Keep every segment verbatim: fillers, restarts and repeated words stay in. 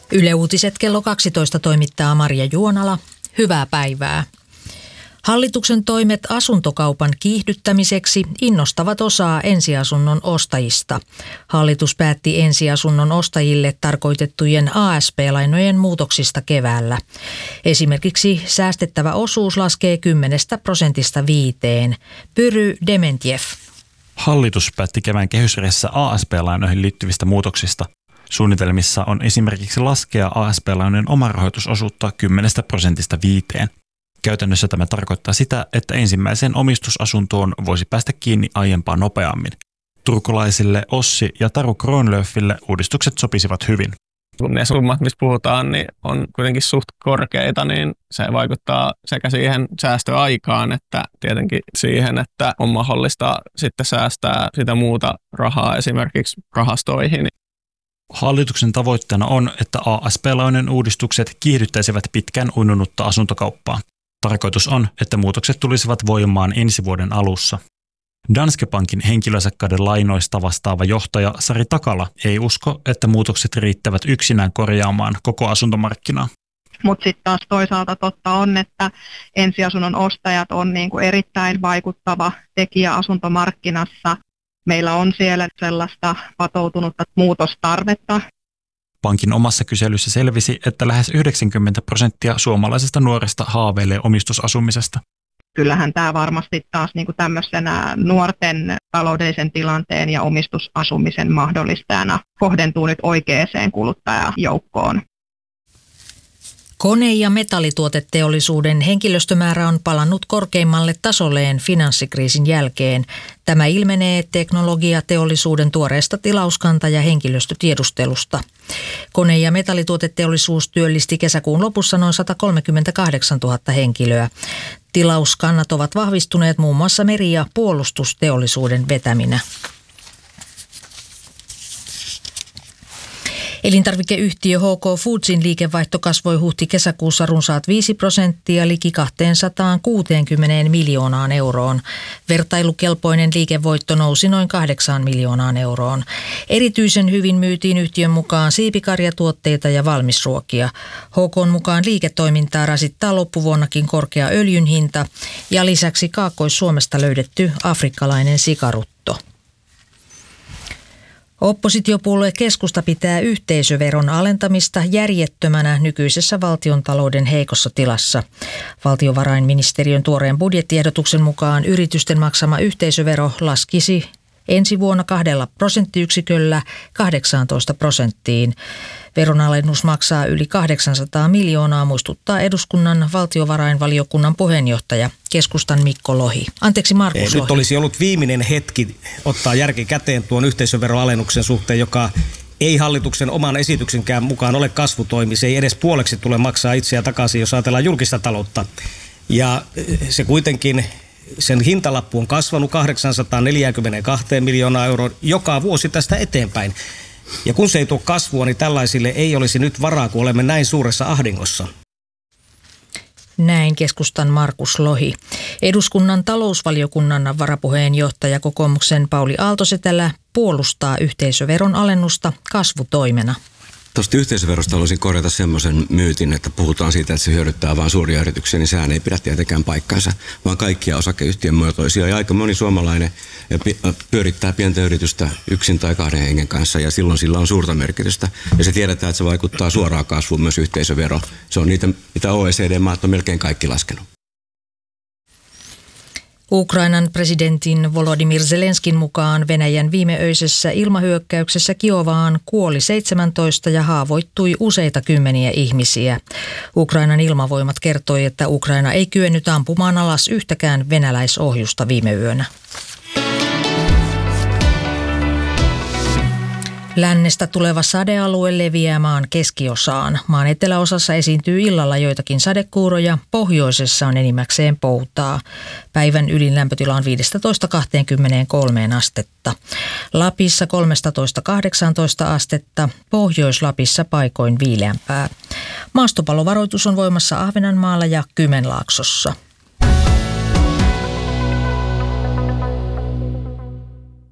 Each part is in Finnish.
Yle Uutiset kello kaksitoista toimittaa Marja Juonala. Hyvää päivää. Hallituksen toimet asuntokaupan kiihdyttämiseksi innostavat osaa ensiasunnon ostajista. Hallitus päätti ensiasunnon ostajille tarkoitettujen A S P-lainojen muutoksista keväällä. Esimerkiksi säästettävä osuus laskee kymmenestä prosentista viiteen. Pyry Dementjev. Hallitus päätti kevään kehysriihessä A S P-lainoihin liittyvistä muutoksista. Suunnitelmissa on esimerkiksi laskea A S P-lainojen omarahoitusosuutta kymmenestä prosentista viiteen. Käytännössä tämä tarkoittaa sitä, että ensimmäiseen omistusasuntoon voisi päästä kiinni aiempaa nopeammin. Turkulaisille Ossi ja Taru Kronlöfille uudistukset sopisivat hyvin. Kun ne summat, mistä puhutaan, niin on kuitenkin suht korkeita, niin se vaikuttaa sekä siihen säästöaikaan että tietenkin siihen, että on mahdollista sitten säästää sitä muuta rahaa esimerkiksi rahastoihin. Hallituksen tavoitteena on, että A S P-lainojen uudistukset kiihdyttäisivät pitkään uinunutta asuntokauppaa. Tarkoitus on, että muutokset tulisivat voimaan ensi vuoden alussa. Danske Bankin henkilösakkaiden lainoista vastaava johtaja Sari Takala ei usko, että muutokset riittävät yksinään korjaamaan koko asuntomarkkinaa. Mutta sitten taas toisaalta totta on, että ensiasunnon ostajat on niinku erittäin vaikuttava tekijä asuntomarkkinassa. Meillä on siellä sellaista patoutunutta muutostarvetta. Pankin omassa kyselyssä selvisi, että lähes yhdeksänkymmentä prosenttia suomalaisista nuorista haaveilee omistusasumisesta. Kyllähän tämä varmasti taas niinku tämmöisenä nuorten taloudellisen tilanteen ja omistusasumisen mahdollistajana kohdentuu nyt oikeaan kuluttajajoukkoon. Kone- ja metallituoteteollisuuden henkilöstömäärä on palannut korkeimmalle tasolleen finanssikriisin jälkeen. Tämä ilmenee teknologiateollisuuden tuoreesta tilauskanta- ja henkilöstötiedustelusta. Kone- ja metallituoteteollisuus työllisti kesäkuun lopussa noin sata kolmekymmentäkahdeksantuhatta henkilöä. Tilauskannat ovat vahvistuneet muun muassa meri- ja puolustusteollisuuden vetäminä. Elintarvikeyhtiö H K Foodsin liikevaihto kasvoi huhti-kesäkuussa runsaat viisi prosenttia liki kaksisataakuusikymmentä miljoonaan euroon. Vertailukelpoinen liikevoitto nousi noin kahdeksaan miljoonaan euroon. Erityisen hyvin myytiin yhtiön mukaan siipikarjatuotteita ja valmisruokia. H K:n mukaan liiketoimintaa rasittaa loppuvuonnakin korkea öljyn hinta ja lisäksi Kaakkois-Suomesta löydetty afrikkalainen sikarutto. Oppositiopuolue Keskusta pitää yhteisöveron alentamista järjettömänä nykyisessä valtiontalouden heikossa tilassa. Valtiovarainministeriön tuoreen budjettiehdotuksen mukaan yritysten maksama yhteisövero laskisi ensi vuonna kahdella prosenttiyksiköllä kahdeksaantoista prosenttiin. Veronalennus maksaa yli kahdeksansataa miljoonaa, muistuttaa eduskunnan valtiovarainvaliokunnan puheenjohtaja Keskustan Mikko Lohi. Anteeksi Markus Lohi. Nyt olisi ollut viimeinen hetki ottaa järki käteen tuon yhteisöveroalennuksen suhteen, joka ei hallituksen oman esityksenkään mukaan ole kasvutoimi. Se ei edes puoleksi tule maksaa itseä takaisin, jos ajatellaan julkista taloutta. Ja se kuitenkin, sen hintalappu on kasvanut kahdeksansataaneljäkymmentäkaksi miljoonaa euroa joka vuosi tästä eteenpäin. Ja kun se ei tuo kasvua, niin tällaisille ei olisi nyt varaa, kun olemme näin suuressa ahdingossa. Näin Keskustan Markus Lohi. Eduskunnan talousvaliokunnan varapuheenjohtaja kokoomuksen Pauli Aalto-Setälä puolustaa yhteisöveron alennusta kasvutoimena. Tuosta yhteisöverosta haluaisin korjata semmoisen myytin, että puhutaan siitä, että se hyödyttää vain suuria yrityksiä, niin sehän ei pidä tietenkään paikkansa, vaan kaikkia osakeyhtiön muotoisia. Ja aika moni suomalainen pyörittää pientä yritystä yksin tai kahden hengen kanssa, ja silloin sillä on suurta merkitystä. Ja se tiedetään, että se vaikuttaa suoraan kasvuun myös yhteisövero. Se on niitä, mitä O E C D-maat on melkein kaikki laskenut. Ukrainan presidentin Volodymyr Zelenskin mukaan Venäjän viimeöisessä ilmahyökkäyksessä Kiovaan kuoli seitsemäntoista ja haavoittui useita kymmeniä ihmisiä. Ukrainan ilmavoimat kertoi, että Ukraina ei kyennyt ampumaan alas yhtäkään venäläisohjusta viime yönä. Lännestä tuleva sadealue leviää maan keskiosaan. Maan eteläosassa esiintyy illalla joitakin sadekuuroja, pohjoisessa on enimmäkseen poutaa. Päivän ylin lämpötila on viisitoista kaksikymmentäkolme astetta. Lapissa kolmetoista kahdeksantoista astetta, Pohjois-Lapissa paikoin viileämpää. Maastopallovaroitus on voimassa Ahvenanmaalla ja Kymenlaaksossa.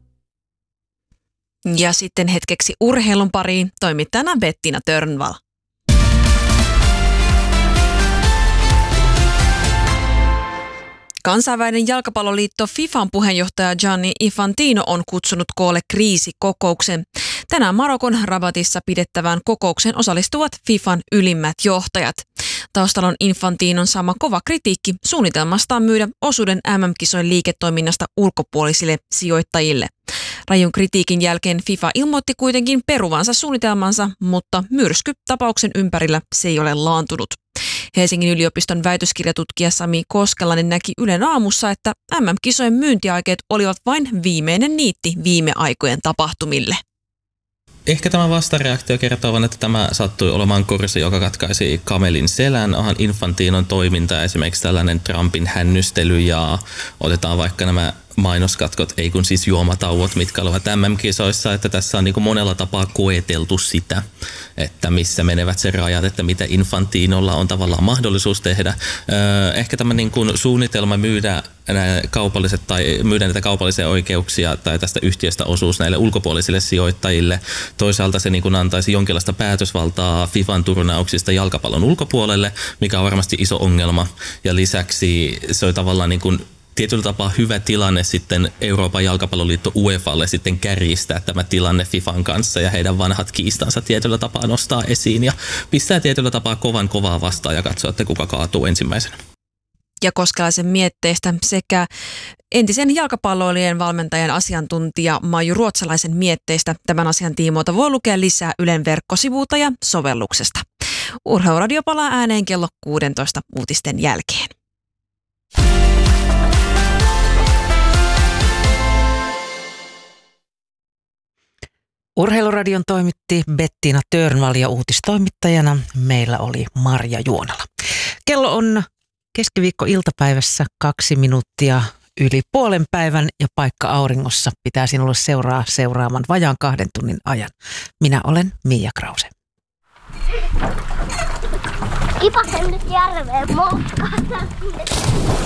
Ja sitten hetkeksi urheilun pariin toimittajana Bettina Törnvall. Kansainvälinen jalkapalloliitto FIFAn puheenjohtaja Gianni Infantino on kutsunut koolle kriisikokouksen. Tänään Marokon Rabatissa pidettävään kokoukseen osallistuvat FIFAn ylimmät johtajat. Taustalla on Infantinon saama kova kritiikki suunnitelmastaan myydä osuuden M M-kisojen liiketoiminnasta ulkopuolisille sijoittajille. Rajun kritiikin jälkeen FIFA ilmoitti kuitenkin peruvansa suunnitelmansa, mutta myrsky tapauksen ympärillä se ei ole laantunut. Helsingin yliopiston väitöskirjatutkija Sami Koskelainen näki Ylen aamussa, että M M-kisojen myyntiaikeet olivat vain viimeinen niitti viime aikojen tapahtumille. Ehkä tämä vastareaktio kertoo, että tämä sattui olemaan kurssi, joka katkaisi kamelin selän. Onhan Infantinon toiminta, esimerkiksi tällainen Trumpin hännystely ja otetaan vaikka nämä mainoskatkot, ei kun siis juomatauot, mitkä olivat M M-kisoissa, että tässä on niin kuin monella tapaa koeteltu sitä, että missä menevät se rajat, että mitä Infantinolla on tavallaan mahdollisuus tehdä. Öö, ehkä tämä niin kuin suunnitelma myydä nämä kaupalliset tai myydä näitä kaupallisia oikeuksia tai tästä yhtiöstä osuus näille ulkopuolisille sijoittajille. Toisaalta se niin kuin antaisi jonkinlaista päätösvaltaa FIFAn turnauksista jalkapallon ulkopuolelle, mikä on varmasti iso ongelma. Ja lisäksi se on tavallaan niin kuin tietyllä tapaa hyvä tilanne sitten Euroopan jalkapalloliitto U E F A:lle sitten kärjistää tämä tilanne FIFAn kanssa ja heidän vanhat kiistansa tietyllä tapaa nostaa esiin ja pistää tietyllä tapaa kovan kovaa vastaan ja katsoa, että kuka kaatuu ensimmäisenä. Ja Koskelaisen mietteistä sekä entisen jalkapalloilijan valmentajan asiantuntija Maiju Ruotsalaisen mietteistä tämän asian tiimoilta voi lukea lisää Ylen verkkosivuilta ja sovelluksesta. Urheiluradio palaa ääneen kello kuusitoista uutisten jälkeen. Urheiluradion toimitti Bettina Törnvall ja uutistoimittajana meillä oli Marja Juonala. Kello on keskiviikko-iltapäivässä kaksi minuuttia yli puolen päivän ja paikka auringossa pitää sinulle seuraa seuraaman vajaan kahden tunnin ajan. Minä olen Mia Krause. Kipasen nyt järveen moukkaan.